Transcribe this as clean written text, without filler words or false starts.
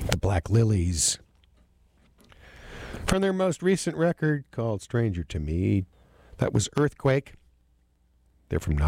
The Black Lilies. From their most recent record called Stranger to Me, that was Earthquake. They're from